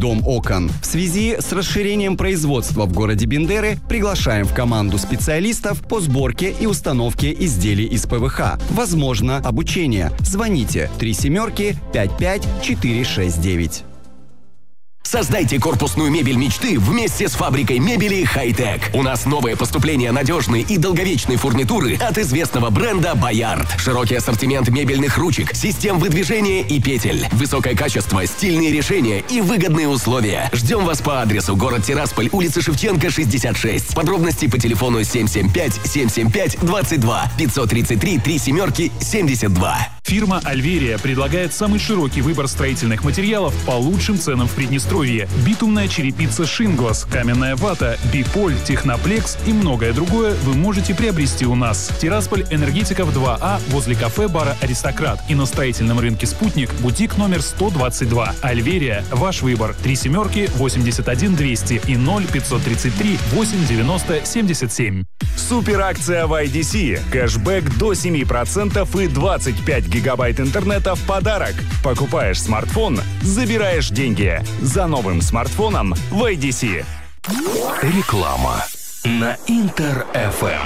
«Дом окон». В связи с расширением производства в городе Бендеры приглашаем в команду специалистов по сборке и установке изделий из ПВХ. Возможно обучение. Звоните 37-55-469. Создайте корпусную мебель мечты вместе с фабрикой мебели «Хай-Тек». У нас новое поступление надежной и долговечной фурнитуры от известного бренда «Боярд». Широкий ассортимент мебельных ручек, систем выдвижения и петель. Высокое качество, стильные решения и выгодные условия. Ждем вас по адресу: город Тирасполь, улица Шевченко, 66. Подробности по телефону 775-775-22, 533-37-72. Фирма «Альверия» предлагает самый широкий выбор строительных материалов по лучшим ценам в Приднестровье. Битумная черепица «Шинглас», каменная вата, биполь, техноплекс и многое другое вы можете приобрести у нас. Тирасполь, Энергетиков 2А, возле кафе-бара «Аристократ», и на строительном рынке «Спутник», бутик номер 122. «Альверия» — ваш выбор. 37-81-200 и 0-533-890-77. Суперакция в IDC. Кэшбэк до 7% и 25 гигабайт интернета в подарок. Покупаешь смартфон, забираешь деньги. За новым смартфоном в IDC. Реклама на Интер-ФМ.